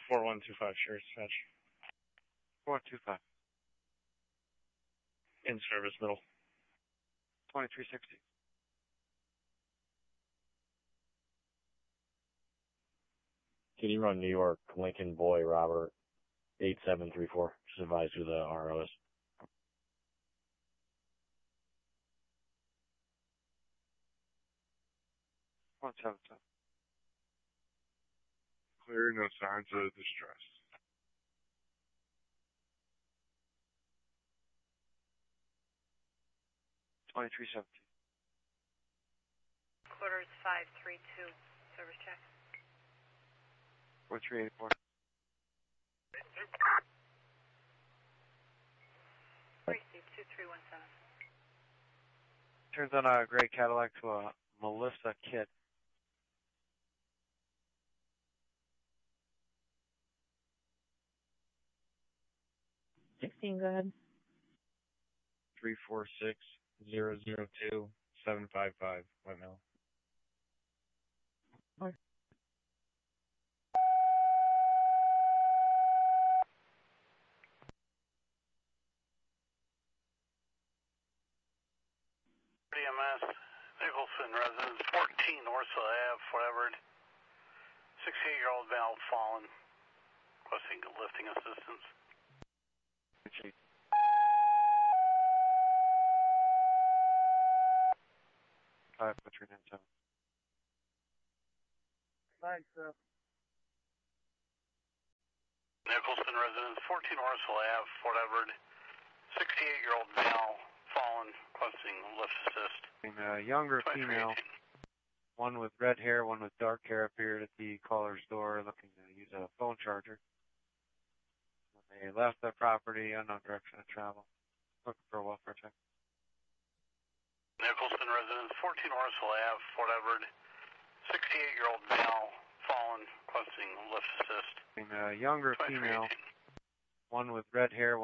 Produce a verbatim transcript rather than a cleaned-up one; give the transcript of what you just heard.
four one two five, sure, dispatch. four one two five. In service, middle. twenty-three sixty. Can you run New York, Lincoln Boy, Robert, eight seven three four? Just advise who the R O is. one seven seven. Clear, no signs of distress. twenty-three seventeen. Quarters five three two, service check. four three eight four. Receive two three one seven. Turns on a gray Cadillac to a Melissa Kit. sixteen, go ahead. three four six zero zero two seven five five, White Mill. Okay. D M S, Nicholson residence, fourteen Orso Ave, Forward. sixty-eight-year-old male fallen, requesting lifting assistance. five three nine seven. Thanks, sir. Nicholson residence, fourteen Orso Ave, Fort Edward. sixty-eight-year-old male fallen, requesting lift assist. A younger female, one with red hair, one with dark hair, appeared at the caller's door looking to use a phone charger. When they left the property, unknown direction of travel, looking for a welfare check. Nicholson residence, fourteen Orso Ave, Fort Edward. sixty-eight-year-old male fallen, requesting lift assist. A younger female, one with red hair,